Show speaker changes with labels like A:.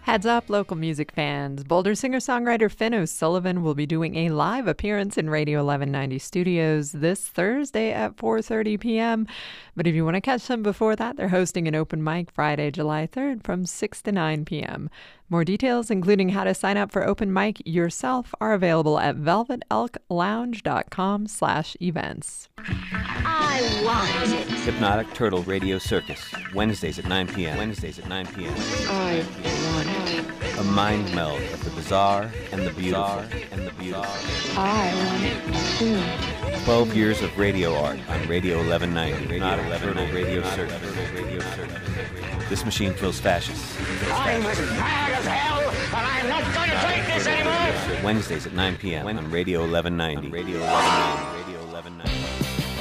A: Heads up, local music fans. Boulder singer-songwriter Finn O'Sullivan will be doing a live appearance in Radio 1190 Studios this Thursday at 4:30 p.m. But if you want to catch them before that, they're hosting an open mic Friday, July 3rd from 6 to 9 p.m. More details, including how to sign up for open mic yourself, are available at velvetelklounge.com/events.
B: I want it.
C: Hypnotic Turtle Radio Circus, Wednesdays at 9 p.m.
B: I want it.
C: A mind meld of the bizarre and the beautiful.
B: I want it too.
C: 12 years of radio art on Radio 1190. Hypnotic Turtle Radio Circus. This machine kills fascists.
D: I'm as mad as hell, and I'm not going to take this anymore!
C: Wednesdays at 9 p.m. on Radio 1190.